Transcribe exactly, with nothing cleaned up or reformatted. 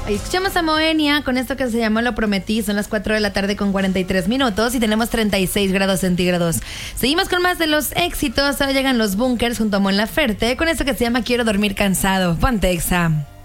Ahí escuchamos a Moenia con esto que se llamó Lo Prometí. Son las cuatro de la tarde con cuarenta y tres minutos y tenemos treinta y seis grados centígrados. Seguimos con más de los éxitos. Ahora llegan los Bunkers junto a Mon Laferte con esto que se llama Quiero Dormir Cansado. Ponte, Exa.